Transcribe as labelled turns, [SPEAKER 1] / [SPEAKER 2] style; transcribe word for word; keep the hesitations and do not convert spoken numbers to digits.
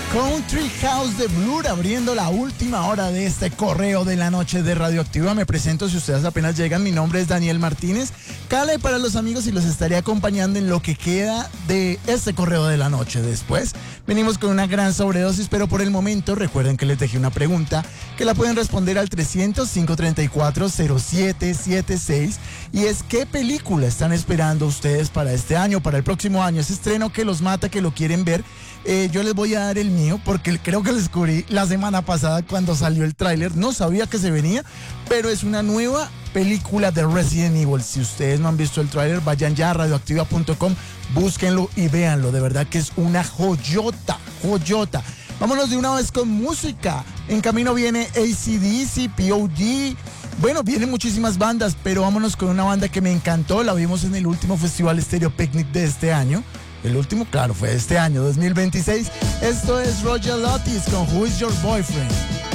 [SPEAKER 1] Country House de Blur abriendo la última hora de este correo de la noche de Radioactiva. Me presento si ustedes apenas llegan. Mi nombre es Daniel Martínez, Cale para los amigos, y los estaré acompañando en lo que queda de este correo de la noche. Después venimos con una gran sobredosis, pero por el momento recuerden que les dejé una pregunta que la pueden responder al trescientos, cinco treinta y cuatro, cero siete setenta y seis, y es: ¿qué película están esperando ustedes para este año, para el próximo año? Ese estreno que los mata, que lo quieren ver. Eh, yo les voy a dar el mío porque creo que lo descubrí la semana pasada cuando salió el tráiler. No sabía que se venía, pero es una nueva película de Resident Evil. Si ustedes no han visto el tráiler, vayan ya a radioactiva punto com, búsquenlo y véanlo. De verdad que es una joyota, joyota. Vámonos de una vez con música. En camino viene A C D C, P O D. Bueno, vienen muchísimas bandas, pero vámonos con una banda que me encantó. La vimos en el último Festival Stereo Picnic de este año. El último, claro, fue este año, dos mil veintiséis. Esto es Roger Lotis con Who Is Your Boyfriend.